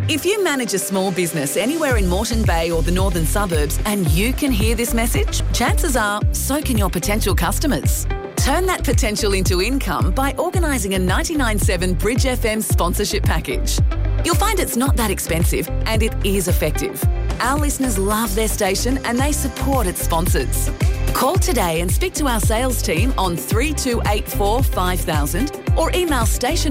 If you manage a small business anywhere in Moreton Bay or the northern suburbs and you can hear this message, chances are so can your potential customers. Turn that potential into income by organising a 99.7 Bridge FM sponsorship package. You'll find it's not that expensive and it is effective. Our listeners love their station and they support its sponsors. Call today and speak to our sales team on 3284 5000 or email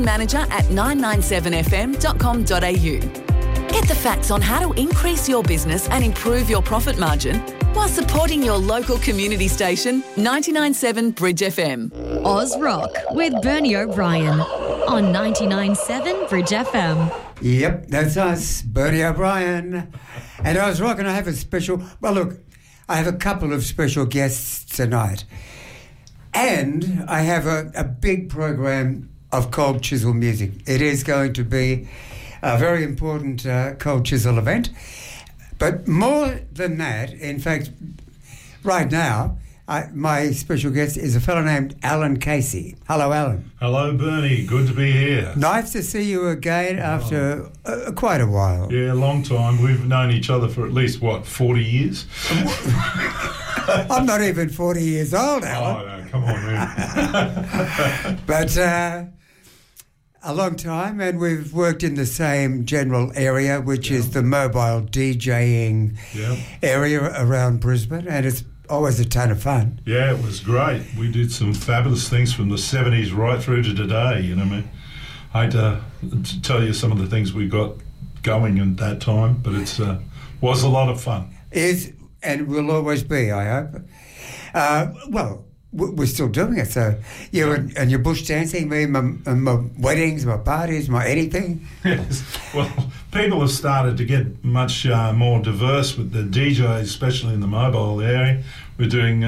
stationmanager@997fm.com.au. Get the facts on how to increase your business and improve your profit margin while supporting your local community station, 99.7 Bridge FM. Oz Rock with Bernie O'Brien on 99.7 Bridge FM. Yep, that's us, Bernie O'Brien. And Oz Rock, and I have a special... Well, look, I have a couple of special guests tonight. And I have a big program of Cold Chisel music. It is going to be a very important Cold Chisel event. But more than that, in fact, right now, my special guest is a fellow named Alan Casey. Hello, Alan. Hello, Bernie. Good to be here. Nice to see you again after quite a while. Yeah, a long time. We've known each other for at least, 40 years? I'm not even 40 years old, Alan. Oh, no, come on, man. But a long time, and we've worked in the same general area, which is the mobile DJing area around Brisbane, and it's always a ton of fun. Yeah, it was great. We did some fabulous things from the 70s right through to today, you know what I mean? I hate to tell you some of the things we got going at that time, but it was a lot of fun. Is, and will always be, I hope. Well, we're still doing it, so you and your bush dancing, me, my weddings, my parties, my anything. Yes, well, people have started to get much more diverse with the DJs, especially in the mobile area. We're doing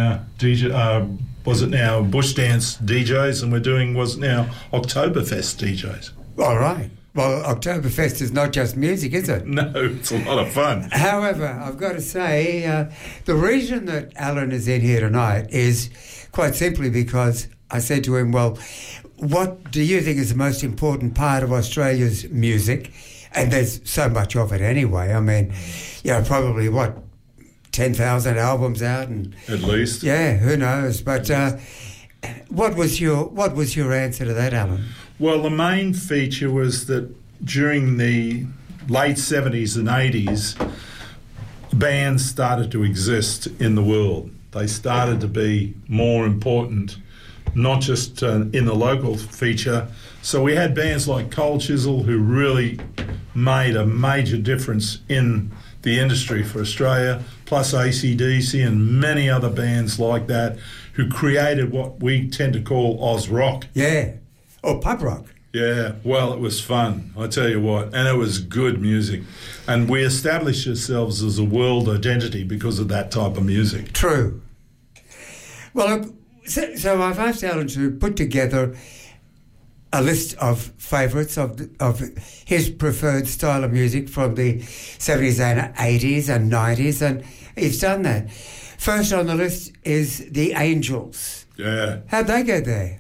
bush dance DJs, and we're doing Oktoberfest DJs. All right. Well, Oktoberfest is not just music, is it? No, it's a lot of fun. However, I've got to say, the reason that Alan is in here tonight is quite simply because I said to him, well, what do you think is the most important part of Australia's music? And there's so much of it anyway. I mean, probably, 10,000 albums out? And at least. Yeah, who knows? But what was your answer to that, Alan? Well, the main feature was that during the late 70s and 80s, bands started to exist in the world. They started to be more important, not just in the local feature. So we had bands like Cold Chisel who really made a major difference in the industry for Australia, plus AC/DC and many other bands like that who created what we tend to call Oz Rock. Yeah. Or pub rock. Yeah, well, it was fun, I tell you what, and it was good music. And we established ourselves as a world identity because of that type of music. True. Well, so I've asked Alan to put together a list of favourites of his preferred style of music from the 70s and 80s and 90s, and he's done that. First on the list is the Angels. Yeah. How'd they get there?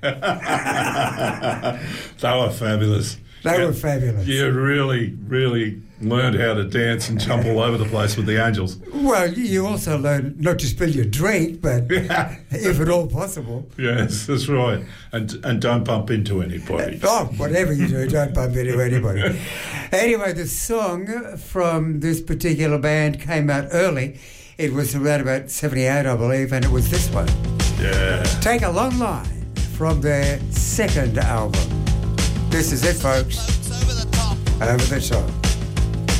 They were fabulous. They were fabulous. You really, really learned how to dance and jump all over the place with the Angels. Well, you also learned not to spill your drink, but if at all possible. Yes, that's right. And don't bump into anybody. Oh, whatever you do, don't bump into anybody. Anyway, the song from this particular band came out early. It was around about 78, I believe, and it was this one. Yeah. Take a Long Line from their second album. This is it, folks. Over the Top.